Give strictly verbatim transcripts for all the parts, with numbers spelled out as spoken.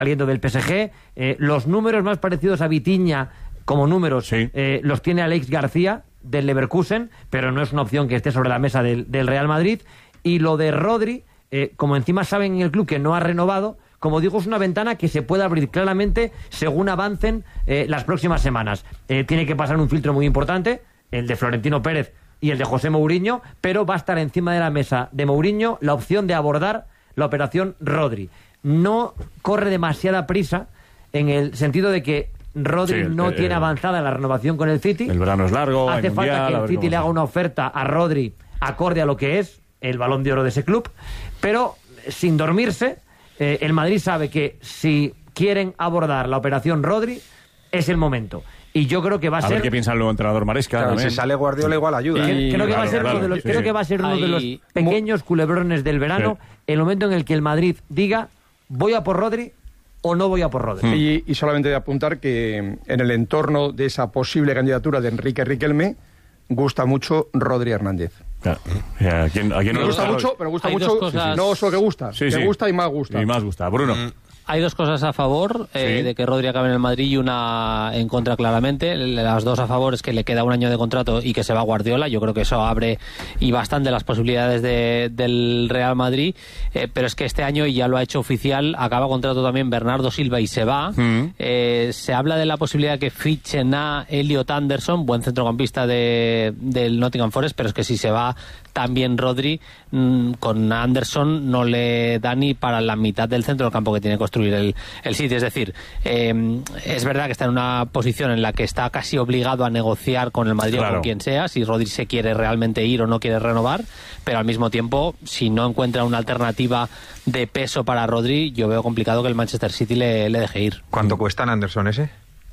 saliendo del P S G. Eh, los números más parecidos a Vitinha como números sí. eh, los tiene Alex García del Leverkusen, pero no es una opción que esté sobre la mesa del, del Real Madrid. Y lo de Rodri, eh, como encima saben en el club que no ha renovado, como digo, es una ventana que se puede abrir claramente según avancen eh, las próximas semanas. Eh, tiene que pasar un filtro muy importante, el de Florentino Pérez y el de José Mourinho, pero va a estar encima de la mesa de Mourinho la opción de abordar la operación Rodri. No corre demasiada prisa en el sentido de que Rodri sí, no eh, tiene avanzada la renovación con el City. El verano es largo. Hace falta mundial, que el City le haga una oferta a Rodri acorde a lo que es el Balón de Oro de ese club, pero sin dormirse. Eh, el Madrid sabe que si quieren abordar la operación Rodri, es el momento. Y yo creo que va a, a ser... A ver qué piensa el nuevo entrenador Maresca. Claro, si sale Guardiola igual ayuda. Y, ¿eh? creo, que claro, va a ser claro, uno de los, sí. creo que va a ser uno Hay... de los pequeños culebrones del verano, sí. el momento en el que el Madrid diga, voy a por Rodri o no voy a por Rodri. Y, y solamente de apuntar que en el entorno de esa posible candidatura de Enrique Riquelme, gusta mucho Rodri Hernández. Claro. ¿A quién, a quién me gusta mucho, pero gusta mucho, cosas... no solo que gusta, sí, que sí. gusta y más gusta. Y más gusta. Bruno. Mm. Hay dos cosas a favor eh, sí. de que Rodri acabe en el Madrid y una en contra claramente. Las dos a favor es que le queda un año de contrato y que se va Guardiola. Yo creo que eso abre y bastante las posibilidades de, del Real Madrid. Eh, pero es que este año, y ya lo ha hecho oficial, acaba contrato también Bernardo Silva y se va. Mm. Eh, se habla de la posibilidad de que fichen a Elliot Anderson, buen centrocampista de, del Nottingham Forest, pero es que si se va también Rodri, mmm, con Anderson no le da ni para la mitad del centro del campo que tiene que construir el, el City. Es decir, eh, es verdad que está en una posición en la que está casi obligado a negociar con el Madrid claro. o con quien sea, si Rodri se quiere realmente ir o no quiere renovar, pero al mismo tiempo, si no encuentra una alternativa de peso para Rodri, yo veo complicado que el Manchester City le, le deje ir. ¿Cuánto cuesta en Anderson ese?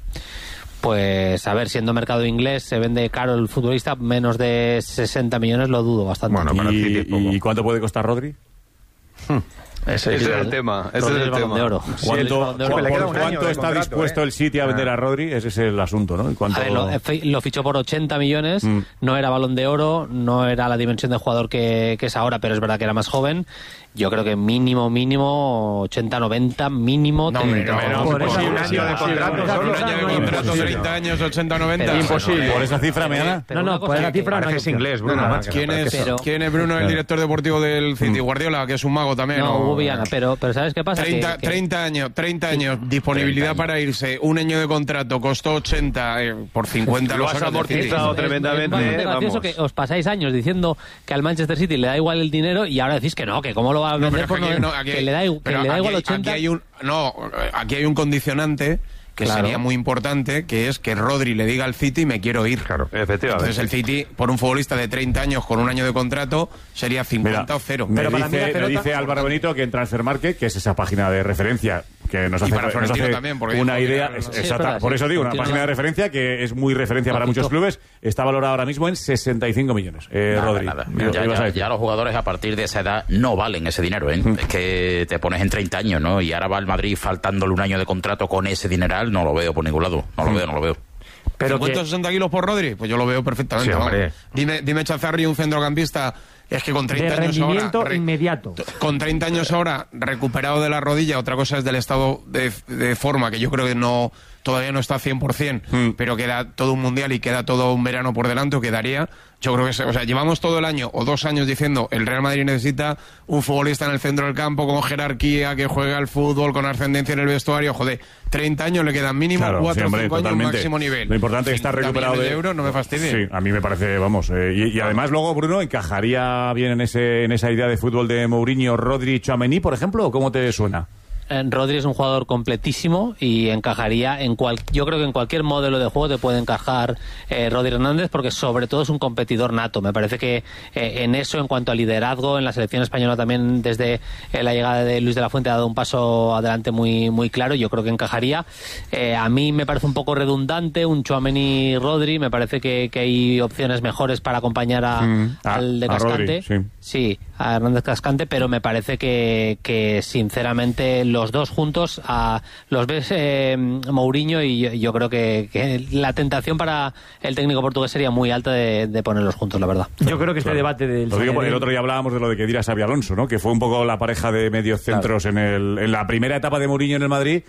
Pues, a ver, siendo mercado inglés, se vende caro el futbolista, menos de sesenta millones lo dudo bastante. Bueno, para el City es poco. ¿Y cuánto puede costar Rodri? Hmm. Ese, ese es el tema. Ese Rodri es el, el tema. De oro. ¿Cuánto, de oro. ¿por cuánto está contrato, dispuesto eh? el City a vender a Rodri? Ese es el asunto, ¿no? ¿Cuánto... A ver, lo, lo fichó por ochenta millones, mm. no era Balón de Oro, no era la dimensión de jugador que, que es ahora, pero es verdad que era más joven. Yo creo que mínimo, mínimo, ochenta, noventa, mínimo... No, hombre, no, no, por eso un año de contrato, solo un año de contrato, treinta años, ochenta, noventa. Imposible. ¿Por esa cifra, Meana? No, no, por esa cifra no es inglés, Bruno. ¿Quién es, ¿Quién es Bruno, el director deportivo del City? Guardiola, que es un mago también. No, Hugo Viana, pero, pero ¿sabes qué pasa? treinta, que, treinta años, treinta años, disponibilidad treinta para irse, un año de contrato, costó ochenta, eh, por cincuenta lo has amortizado tremendamente. Es gracioso que os pasáis años diciendo que al Manchester City le da igual el dinero y ahora decís que no, que cómo lo va a vender por no... No, aquí, que le da, que le da igual aquí, ochenta. Aquí hay un, no, aquí hay un condicionante que claro. sería muy importante, que es que Rodri le diga al City me quiero ir. Claro, efectivamente. Entonces el City, por un futbolista de treinta años con un año de contrato, sería cincuenta Mira, o cero. Me, Pero dice, para mí pelota... me dice Álvaro Benito que en Transfermarkt, que es esa página de referencia que nos hace, para nos hace también, una idea, no, es, no. exacta, Sí, verdad, por sí. eso digo, una Continúa. página de referencia que es muy referencia para muchos clubes, está valorada ahora mismo en sesenta y cinco millones. Eh, nada, Rodri, nada. Digo, Ya, ya, ya los jugadores a partir de esa edad no valen ese dinero, ¿eh? Mm. Es que te pones en treinta años, ¿no? Y ahora va el Madrid faltándole un año de contrato con ese dineral, no lo veo por ningún lado, no lo mm. veo, no lo veo. Pero ¿cincuenta o sesenta kilos por Rodri? Pues yo lo veo perfectamente. Sí, dime, dime Chazarri, un centrocampista, es que con treinta de años ahora... rendimiento inmediato. Con treinta años ahora, recuperado de la rodilla, otra cosa es del estado de, de forma, que yo creo que no todavía no está cien por ciento, mm. pero queda todo un mundial y queda todo un verano por delante, o quedaría... Yo creo que, se, o sea, llevamos todo el año o dos años diciendo el Real Madrid necesita un futbolista en el centro del campo con jerarquía, que juegue al fútbol, con ascendencia en el vestuario. Joder, treinta años le quedan mínimo, claro, cuatro o sí, cinco años máximo nivel. Lo importante es que está recuperado de... de euros, no me fastidie. Sí, a mí me parece, vamos. Eh, y, y además luego, Bruno, ¿encajaría bien en ese en esa idea de fútbol de Mourinho, Rodri, Tchouaméni, por ejemplo? ¿O cómo te suena? Rodri es un jugador completísimo y encajaría en cual, yo creo que en cualquier modelo de juego te puede encajar eh, Rodri Hernández, porque sobre todo es un competidor nato. Me parece que eh, en eso, en cuanto a liderazgo, en la selección española también desde eh, la llegada de Luis de la Fuente ha dado un paso adelante muy muy claro. Yo creo que encajaría. Eh, a mí me parece un poco redundante un Tchouaméni Rodri. Me parece que, que hay opciones mejores para acompañar a, mm, a, al de Cascante. A Rodri, sí. sí, a Hernández Cascante, pero me parece que, que sinceramente los dos juntos a, los ves eh, Mourinho y yo, yo creo que, que la tentación para el técnico portugués sería muy alta de, de ponerlos juntos, la verdad. Yo creo que este claro. debate del... Lo digo porque el otro día hablábamos de lo de Khedira Xabi Alonso, ¿no? Que fue un poco la pareja de mediocentros claro. en, el, en la primera etapa de Mourinho en el Madrid